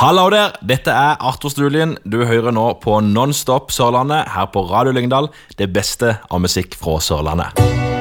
Hallo der, dette Arthur Stulien. Du hører nå på Non-Stop Sørlandet her på Radio Lyngdal, det beste av musikk fra Sørlandet.